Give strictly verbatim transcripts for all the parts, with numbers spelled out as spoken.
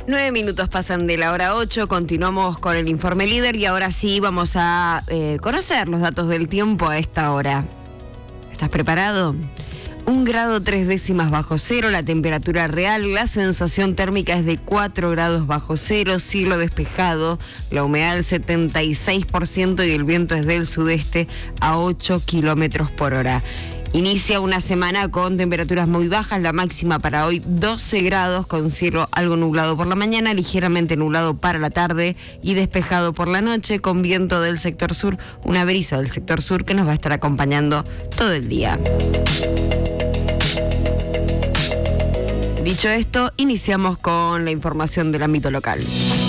Nueve minutos pasan de la hora ocho, continuamos con el informe líder y ahora sí vamos a eh, conocer los datos del tiempo a esta hora. ¿Estás preparado? Un grado tres décimas bajo cero, la temperatura real, la sensación térmica es de cuatro grados bajo cero, cielo despejado, la humedad del setenta y seis por ciento y el viento es del sudeste a ocho kilómetros por hora. Inicia una semana con temperaturas muy bajas, la máxima para hoy doce grados, con cielo algo nublado por la mañana, ligeramente nublado para la tarde y despejado por la noche, con viento del sector sur, una brisa del sector sur que nos va a estar acompañando todo el día. Dicho esto, iniciamos con la información del ámbito local.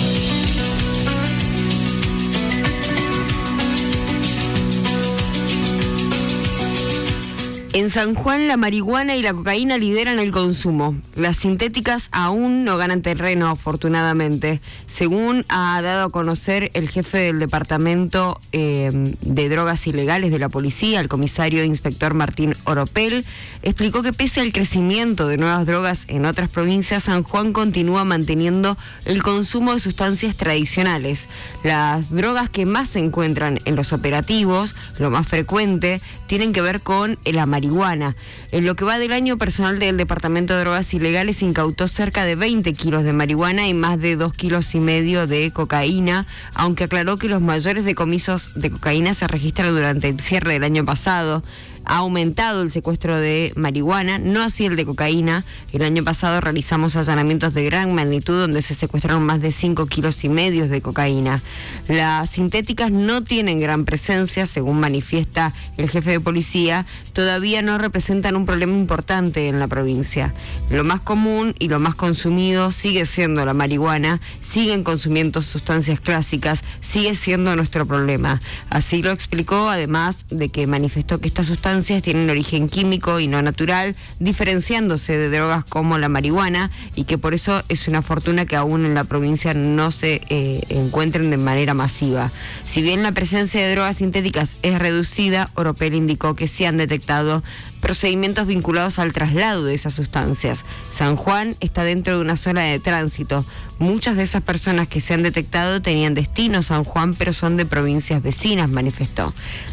En San Juan, la marihuana y la cocaína lideran el consumo. Las sintéticas aún no ganan terreno, afortunadamente. Según ha dado a conocer el jefe del Departamento eh, de Drogas Ilegales de la Policía, el comisario inspector Martín Oropel, explicó que pese al crecimiento de nuevas drogas en otras provincias, San Juan continúa manteniendo el consumo de sustancias tradicionales. Las drogas que más se encuentran en los operativos, lo más frecuente, tienen que ver con la marihuana. En lo que va del año, personal del Departamento de Drogas Ilegales incautó cerca de veinte kilos de marihuana y más de dos kilos y medio de cocaína, aunque aclaró que los mayores decomisos de cocaína se registran durante el cierre del año pasado. Ha aumentado el secuestro de marihuana, no así el de cocaína. El año pasado realizamos allanamientos de gran magnitud donde se secuestraron más de cinco kilos y medio de cocaína. Las sintéticas no tienen gran presencia, según manifiesta el jefe de policía, todavía no representan un problema importante en la provincia. Lo más común y lo más consumido sigue siendo la marihuana, siguen consumiendo sustancias clásicas, sigue siendo nuestro problema. Así lo explicó, además de que manifestó que estas sustancias tienen origen químico y no natural, diferenciándose de drogas como la marihuana, y que por eso es una fortuna que aún en la provincia no se eh, encuentren de manera masiva. Si bien la presencia de drogas sintéticas es reducida, Oropel indicó que se han detectado procedimientos vinculados al traslado de esas sustancias. San Juan está dentro de una zona de tránsito. Muchas de esas personas que se han detectado tenían destino San Juan, pero son de provincias vecinas, manifestó.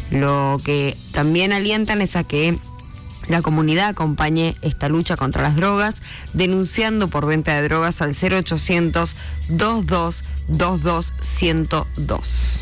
Lo que también alientan es a que la comunidad acompañe esta lucha contra las drogas, denunciando por venta de drogas al cero ochocientos, veintidós, veintidós, ciento dos.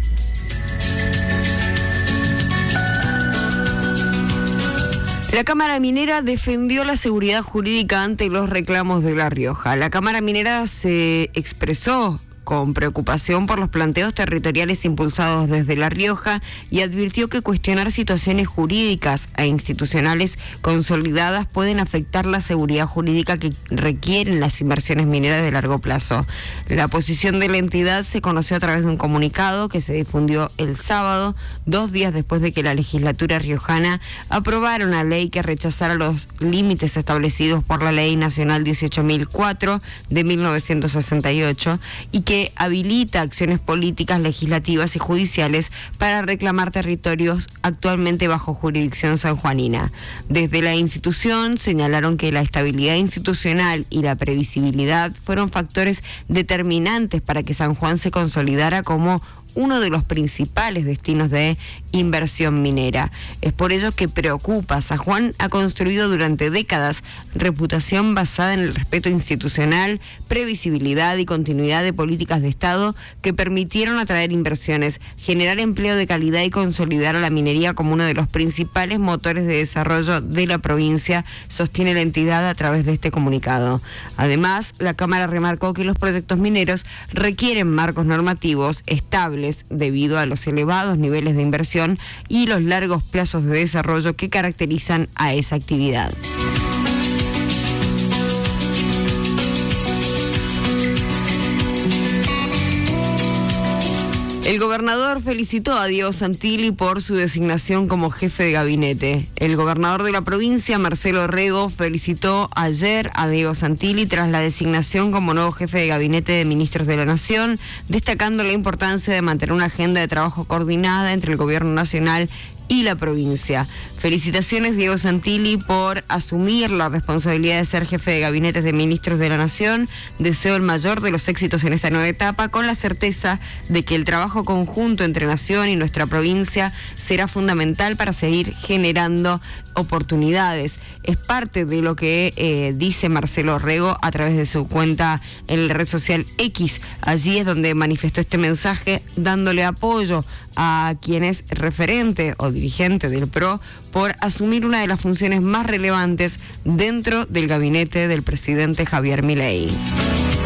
La Cámara Minera defendió la seguridad jurídica ante los reclamos de La Rioja. La Cámara Minera se expresó con preocupación por los planteos territoriales impulsados desde La Rioja y advirtió que cuestionar situaciones jurídicas e institucionales consolidadas pueden afectar la seguridad jurídica que requieren las inversiones mineras de largo plazo. La posición de la entidad se conoció a través de un comunicado que se difundió el sábado, dos días después de que la legislatura riojana aprobara una ley que rechazara los límites establecidos por la Ley Nacional dieciocho mil cuatro de mil novecientos sesenta y ocho y que que habilita acciones políticas, legislativas y judiciales para reclamar territorios actualmente bajo jurisdicción sanjuanina. Desde la institución señalaron que la estabilidad institucional y la previsibilidad fueron factores determinantes para que San Juan se consolidara como uno de los principales destinos de inversión minera. Es por ello que preocupa. San Juan ha construido durante décadas reputación basada en el respeto institucional, previsibilidad y continuidad de políticas de Estado que permitieron atraer inversiones, generar empleo de calidad y consolidar a la minería como uno de los principales motores de desarrollo de la provincia, sostiene la entidad a través de este comunicado. Además, la Cámara remarcó que los proyectos mineros requieren marcos normativos estables debido a los elevados niveles de inversión y los largos plazos de desarrollo que caracterizan a esa actividad. El gobernador felicitó a Diego Santilli por su designación como jefe de gabinete. El gobernador de la provincia, Marcelo Rego, felicitó ayer a Diego Santilli tras la designación como nuevo jefe de gabinete de ministros de la Nación, destacando la importancia de mantener una agenda de trabajo coordinada entre el gobierno nacional y la provincia. Felicitaciones, Diego Santilli, por asumir la responsabilidad de ser jefe de gabinetes de ministros de la Nación. Deseo el mayor de los éxitos en esta nueva etapa, con la certeza de que el trabajo conjunto entre Nación y nuestra provincia será fundamental para seguir generando oportunidades. Es parte de lo que eh, dice Marcelo Orrego a través de su cuenta en la red social X. Allí es donde manifestó este mensaje, dándole apoyo a quien es referente o dirigente del P R O por asumir una de las funciones más relevantes dentro del gabinete del presidente Javier Milei.